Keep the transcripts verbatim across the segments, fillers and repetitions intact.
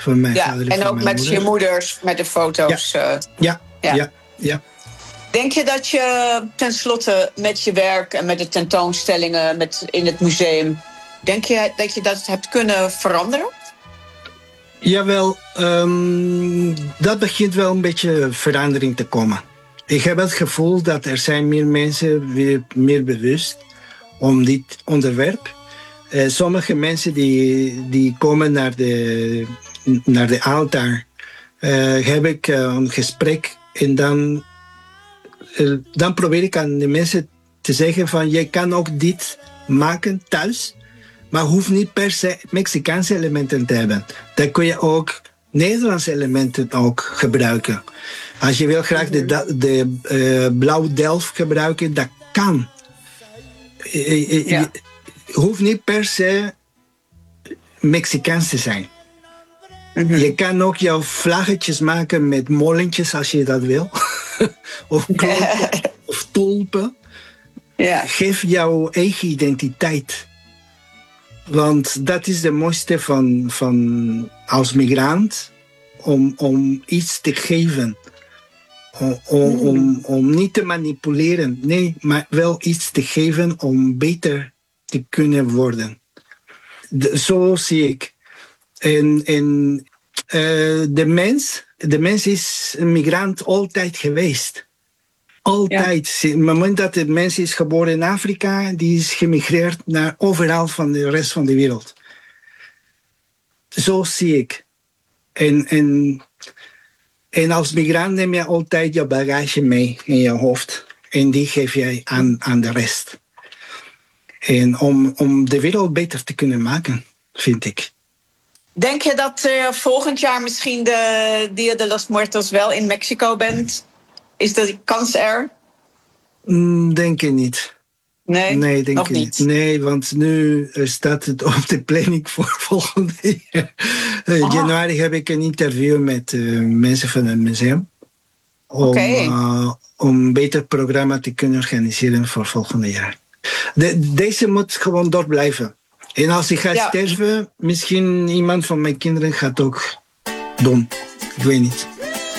Van mijn ja, vader en, en van ook mijn met moeder. je moeders, met de foto's. Ja, uh, ja, ja. ja, ja. Denk je dat je tenslotte met je werk en met de tentoonstellingen met, in het museum... denk je dat je dat hebt kunnen veranderen? Jawel, um, dat begint wel een beetje verandering te komen. Ik heb het gevoel dat er zijn meer mensen weer meer bewust om dit onderwerp. Uh, sommige mensen die, die komen naar de, naar de altaar, uh, heb ik uh, een gesprek en dan, uh, dan probeer ik aan de mensen te zeggen van je kan ook dit maken thuis. Maar hoeft niet per se Mexicaanse elementen te hebben. Dan kun je ook Nederlandse elementen ook gebruiken. Als je wil graag de, de uh, blauw delft gebruiken, dat kan. Uh, ja. Je hoeft niet per se Mexicaans te zijn. Mm-hmm. Je kan ook jouw vlaggetjes maken met molentjes als je dat wil. of klompen, of tulpen. Ja. Geef jouw eigen identiteit. Want dat is de mooiste van, van als migrant, om, om iets te geven. Om, om, om, om niet te manipuleren, nee, maar wel iets te geven om beter te kunnen worden. De, zo zie ik. En, en uh, de mens, de mens is een migrant altijd geweest. Altijd. Ja. Op het moment dat de mens is geboren in Afrika, die is gemigreerd naar overal van de rest van de wereld. Zo zie ik. En, en, en als migrant neem je altijd je bagage mee in je hoofd. En die geef je aan, aan de rest. En om, om de wereld beter te kunnen maken, vind ik. Denk je dat uh, volgend jaar misschien de Dia de los Muertos wel in Mexico bent? Is de kans er? Mm, denk ik niet. Nee, nee denk nog ik niet. niet. Nee, want nu staat het op de planning voor volgend jaar. In uh, januari heb ik een interview met uh, mensen van het museum. Om, okay. uh, om een beter programma te kunnen organiseren voor volgend jaar. De, deze moet gewoon door blijven. En als ik ga ja. sterven, misschien iemand van mijn kinderen gaat ook doen. Ik weet niet.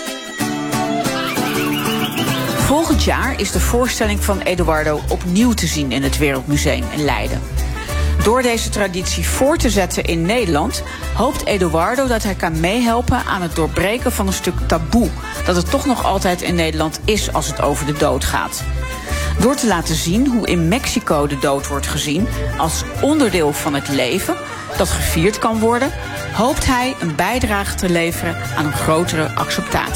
Volgend jaar is de voorstelling van Eduardo opnieuw te zien in het Wereldmuseum in Leiden. Door deze traditie voor te zetten in Nederland hoopt Eduardo dat hij kan meehelpen aan het doorbreken van een stuk taboe dat er toch nog altijd in Nederland is als het over de dood gaat. Door te laten zien hoe in Mexico de dood wordt gezien als onderdeel van het leven dat gevierd kan worden, hoopt hij een bijdrage te leveren aan een grotere acceptatie.